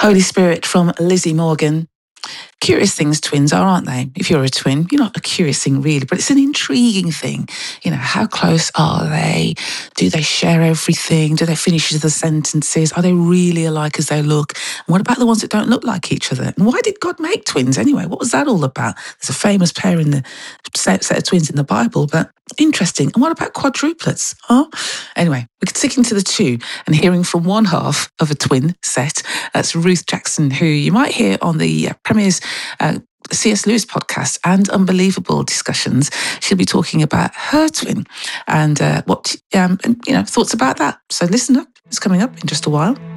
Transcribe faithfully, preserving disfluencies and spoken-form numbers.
Holy Spirit from Lizzie Morgan. Curious things twins are, aren't they? If you're a twin, you're not a curious thing really, but it's an intriguing thing. You know, how close are they? Do they share everything? Do they finish the sentences? Are they really alike as they look? And what about the ones that don't look like each other? And why did God make twins anyway? What was that all about? There's a famous pair in the set, set of twins in the Bible, but interesting. And what about quadruplets? Huh? Anyway, we're sticking to the two and hearing from one half of a twin set. That's Ruth Jackson, who you might hear on the uh, Premier's uh, C S Lewis podcast and Unbelievable discussions. She'll be talking about her twin and uh, what um, and, you know thoughts about that. So listen up. It's coming up in just a while.